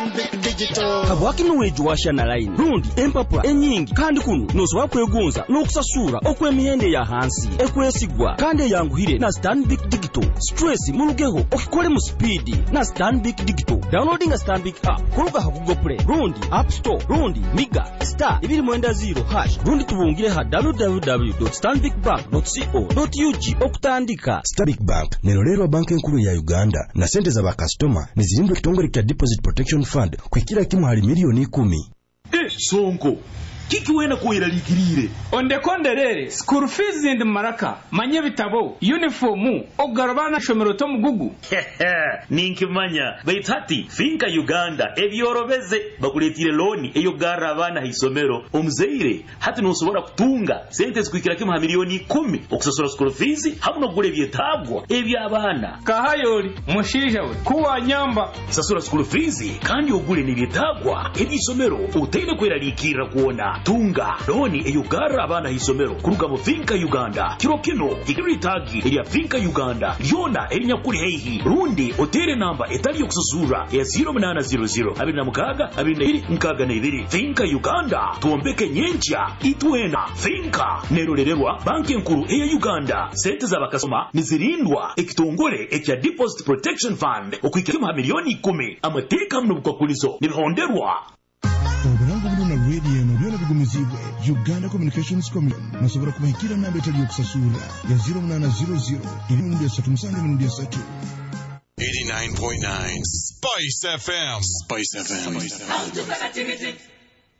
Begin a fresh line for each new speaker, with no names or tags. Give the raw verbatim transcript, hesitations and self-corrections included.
Stanbic Digital.
Kabwaki nuweju washa na line. Rundi empapula enyingi kandi kuno nosobola kwegonza n'okusasura okw'emihende ya hansi ekwesigwa kandi yanguhire na Stanbic Digital. Stress mulugeho okikole mu speed na Stanbic Digital. Downloading a Stanbic app kuruga ha Google Play, Rundi App Store, Rundi Miga star ibiri mwenda zero hash. Rundi tubungire ha w w w dot stanbic bank dot co dot u g okutandika.
Stanbic Bank nero lero banki nkuru ya Uganda na sente za bakastoma nizirindwe kitongole kya Deposit Protection Fund kwikira kimu hali milioni kumi.
Eh, Sonko kiki wena kuira likirire
onde konderere school fees and maraka manye bitabo uniform ogarabana shomero to mugugu
ninkimanya bayitati finka Uganda ebyorobeze bakuletire loan eyo garabana hisomero omuzeire hati nosobora kutunga sente zikwikira kimha milioni kumi okusasura school fees hamuno gure byetagwa ebyabana
kahayoli mushija we kuwa nyamba
sasura school fees kandi ogure nibyetagwa ebisomero utende kwera likira kuona tunga loni eyugara abana hisomero kuruga mu finka Uganda kiro kino ikiri tagi ya finka Uganda yona enya kuri heihi rundi otere namba etali yokususura ya zero nine zero zero abiri na mukaga abiri na ibiri mukaga na ibiri finka Uganda tuombeke nyencha itwena finka nerorererwa banki nkuru eya Uganda sente za bakasoma nizirindwa ekitongole ekya Deposit Protection Fund okwikima milioni kumi amateka mno bukakulizo nibihonderwa.
Oburango buno na radio no byona bigumizibwe Uganda Communications Commission nasobora kubahikira namba etali yokusasura ya zero nine zero zero ibiri tatu musange ibiri tatu.
eighty-nine point nine Spice F M. Spice F M.